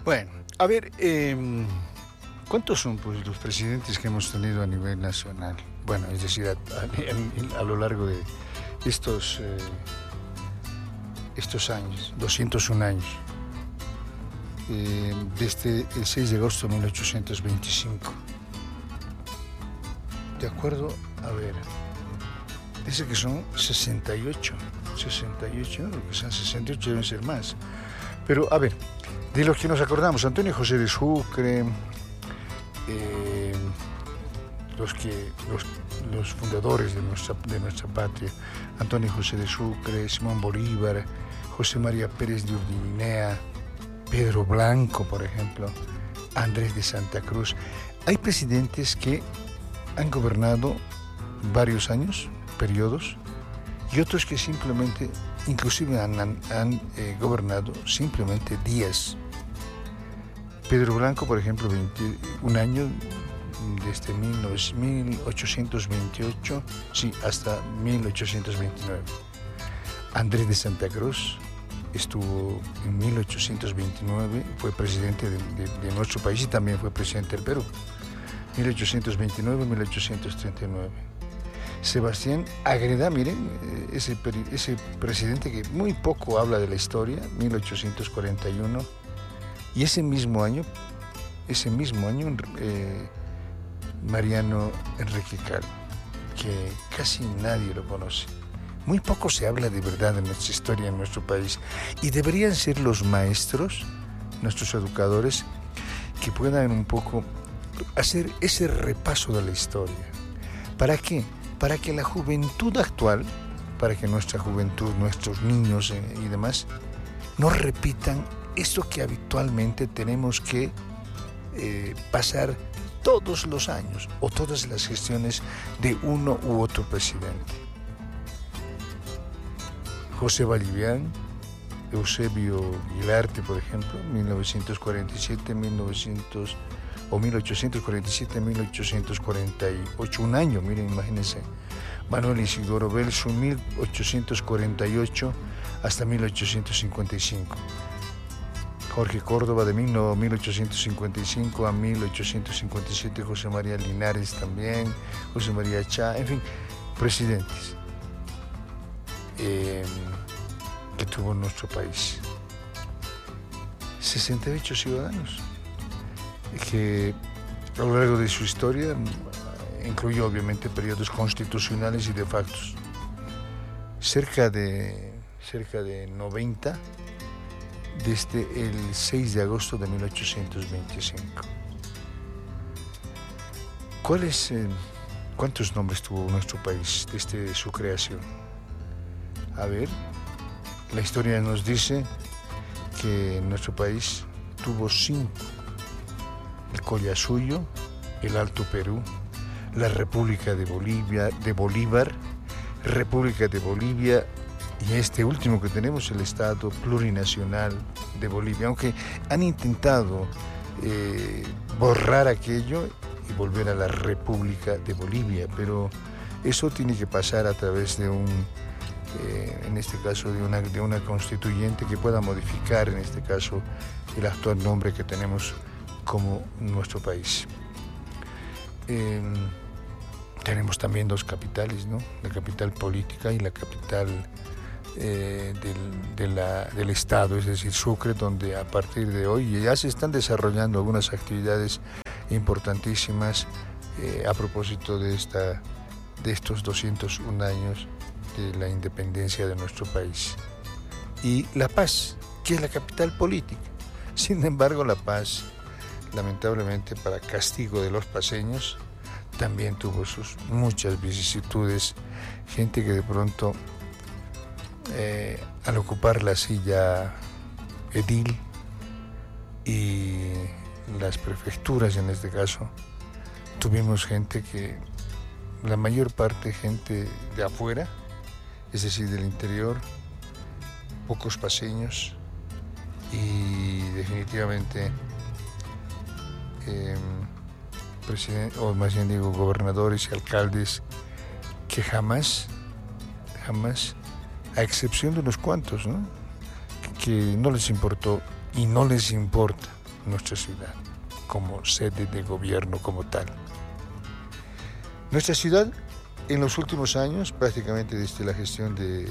Bueno, a ver, ¿cuántos son pues, los presidentes que hemos tenido a nivel nacional? Bueno, es decir, a lo largo de estos años, 201 años, desde el 6 de agosto de 1825. De acuerdo, a ver, dice que son 68, lo que sean 68 deben ser más. Pero, a ver, de los que nos acordamos, Antonio José de Sucre, los fundadores de nuestra patria, Antonio José de Sucre, Simón Bolívar, José María Pérez de Urdininea, Pedro Blanco, por ejemplo, Andrés de Santa Cruz. Hay presidentes que han gobernado varios años, periodos, y otros que simplemente, inclusive han gobernado simplemente días. Pedro Blanco, por ejemplo, un año, desde 1828 hasta 1829. Andrés de Santa Cruz estuvo en 1829, fue presidente de nuestro país y también fue presidente del Perú. 1829-1839. Sebastián Ágreda, miren, ese presidente que muy poco habla de la historia, 1841. Y ese mismo año, Mariano Enrique Calvo, que casi nadie lo conoce. Muy poco se habla de verdad de nuestra historia en nuestro país. Y deberían ser los maestros, nuestros educadores, que puedan un poco hacer ese repaso de la historia. ¿Para qué? Para que la juventud actual, para que nuestra juventud, nuestros niños y demás, no repitan eso que habitualmente tenemos que pasar todos los años o todas las gestiones de uno u otro presidente. José Vallivian, Eusebio Guilarte, por ejemplo, 1847-1848, un año, miren, imagínense. Manuel Isidoro Belso, 1848 hasta 1855. Jorge Córdoba, de 1855 a 1857, José María Linares también, José María Chá, en fin, presidentes que tuvo nuestro país. 68 ciudadanos que a lo largo de su historia incluyó obviamente periodos constitucionales y de factos. Cerca de 90 desde el 6 de agosto de 1825. ¿Cuántos nombres tuvo nuestro país desde su creación? A ver, la historia nos dice que nuestro país tuvo 5. El Collasuyo, el Alto Perú, la República de Bolívar, República de Bolivia y este último que tenemos, el Estado Plurinacional de Bolivia, aunque han intentado borrar aquello y volver a la República de Bolivia, pero eso tiene que pasar a través de en este caso de una constituyente que pueda modificar, en este caso, el actual nombre que tenemos como nuestro país. Tenemos también 2 capitales, ¿no? La capital política y la capital del Estado, es decir, Sucre, donde a partir de hoy ya se están desarrollando algunas actividades importantísimas a propósito de estos 201 años de la independencia de nuestro país. Y La Paz, que es la capital política. Sin embargo, La Paz, lamentablemente para castigo de los paceños, también tuvo sus muchas vicisitudes. Gente que de pronto, al ocupar la silla edil y las prefecturas en este caso, tuvimos gente que, la mayor parte gente de afuera, es decir, del interior, pocos paceños y definitivamente o más bien digo gobernadores y alcaldes que jamás, a excepción de unos cuantos, ¿no?, que no les importó y no les importa nuestra ciudad como sede de gobierno como tal. Nuestra ciudad en los últimos años, prácticamente desde la gestión de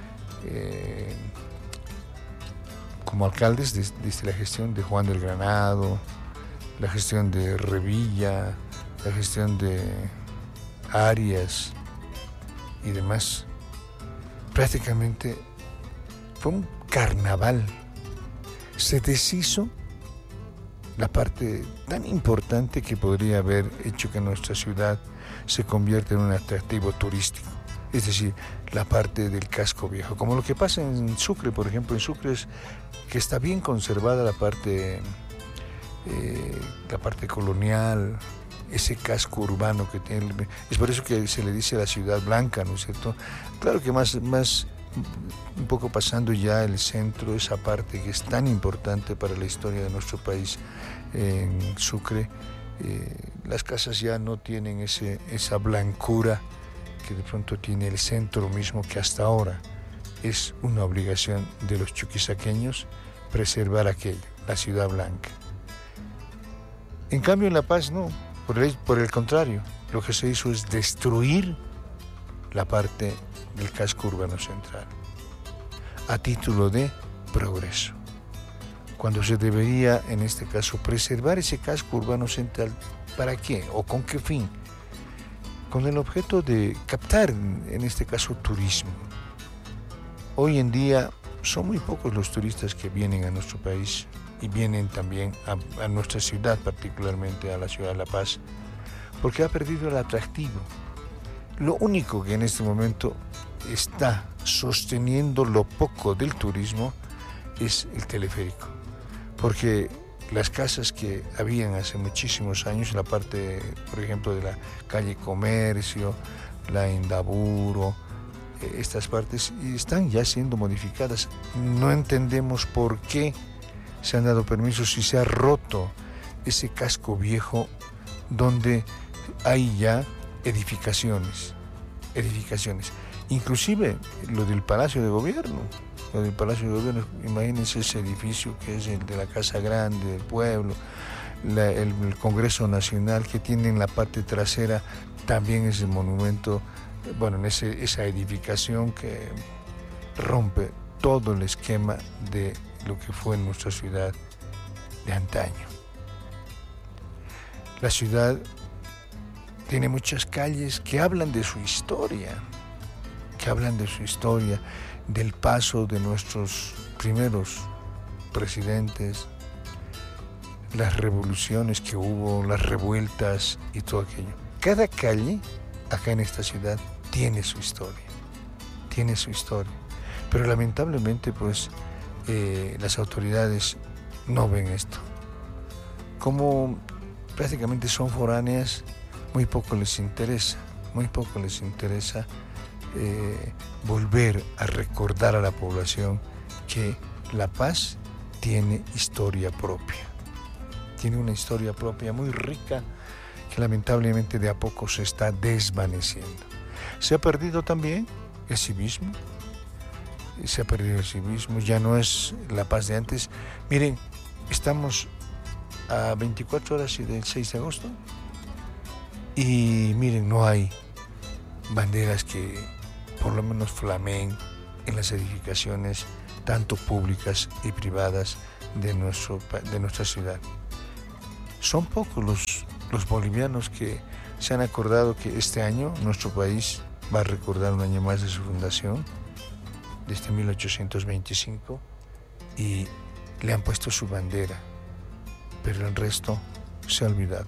como alcaldes, desde la gestión de Juan del Granado, la gestión de Revilla, la gestión de Arias y demás, prácticamente fue un carnaval. Se deshizo la parte tan importante que podría haber hecho que nuestra ciudad se convierta en un atractivo turístico, es decir, la parte del casco viejo, como lo que pasa en Sucre, por ejemplo. En Sucre es que está bien conservada la parte colonial, ese casco urbano que tiene. Es por eso que se le dice la ciudad blanca, ¿no es cierto? Claro que más un poco pasando ya el centro, esa parte que es tan importante para la historia de nuestro país, en Sucre, las casas ya no tienen esa blancura que de pronto tiene el centro mismo, que hasta ahora es una obligación de los chuquisaqueños preservar aquello, la ciudad blanca. En cambio en La Paz no, por el contrario, lo que se hizo es destruir la parte del casco urbano central a título de progreso, cuando se debería, en este caso, preservar ese casco urbano central. ¿Para qué o con qué fin? Con el objeto de captar, en este caso, turismo. Hoy en día son muy pocos los turistas que vienen a nuestro país y vienen también a nuestra ciudad, particularmente a la ciudad de La Paz, porque ha perdido el atractivo. Lo único que en este momento está sosteniendo lo poco del turismo es el teleférico, porque las casas que habían hace muchísimos años en la parte, por ejemplo, de la calle Comercio, la Indaburo, estas partes están ya siendo modificadas. No entendemos por qué se han dado permisos si se ha roto ese casco viejo donde hay ya edificaciones. Inclusive lo del Palacio de Gobierno. Imagínense ese edificio que es el de la Casa Grande del Pueblo, el Congreso Nacional, que tiene en la parte trasera también ese monumento, esa edificación que rompe todo el esquema de lo que fue nuestra ciudad de antaño. La ciudad tiene muchas calles que hablan de su historia, del paso de nuestros primeros presidentes, las revoluciones que hubo, las revueltas y todo aquello. Cada calle acá en esta ciudad tiene su historia, pero lamentablemente las autoridades no ven esto. Como prácticamente son foráneas, muy poco les interesa volver a recordar a la población que La Paz tiene historia propia. Tiene una historia propia muy rica que lamentablemente de a poco se está desvaneciendo. Se ha perdido también el civismo. Ya no es La Paz de antes. Miren, estamos a 24 horas del 6 de agosto y miren, no hay banderas que por lo menos flameen en las edificaciones tanto públicas y privadas de nuestra ciudad. Son pocos los bolivianos que se han acordado que este año nuestro país va a recordar un año más de su fundación, desde 1825, y le han puesto su bandera, pero el resto se ha olvidado.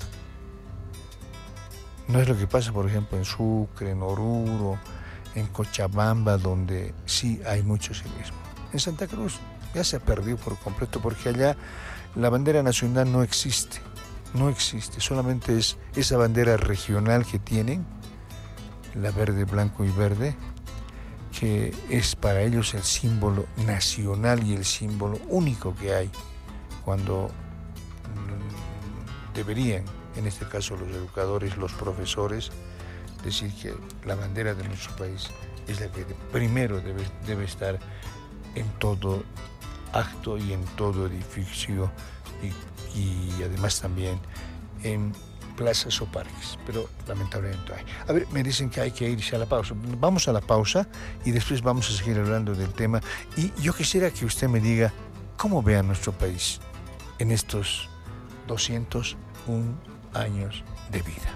No es lo que pasa, por ejemplo, en Sucre, en Oruro, en Cochabamba, donde sí hay mucho civismo. En Santa Cruz ya se ha perdido por completo, porque allá la bandera nacional no existe, solamente es esa bandera regional que tienen, la verde, blanco y verde, que es para ellos el símbolo nacional y el símbolo único que hay, cuando deberían, en este caso los educadores, los profesores, decir que la bandera de nuestro país es la que primero debe estar en todo acto y en todo edificio y además también en plazas o parques, pero lamentablemente no hay. A ver, me dicen que hay que irse a la pausa. Vamos a la pausa y después vamos a seguir hablando del tema. Y yo quisiera que usted me diga cómo ve a nuestro país en estos 201 años de vida.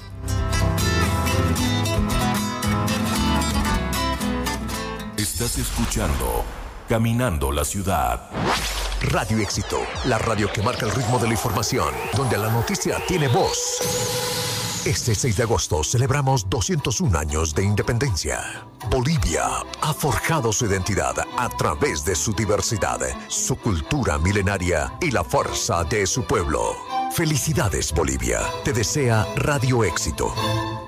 Estás escuchando Caminando la Ciudad. Radio Éxito, la radio que marca el ritmo de la información, donde la noticia tiene voz. Este 6 de agosto celebramos 201 años de independencia. Bolivia ha forjado su identidad a través de su diversidad, su cultura milenaria y la fuerza de su pueblo. Felicidades, Bolivia. Te desea Radio Éxito.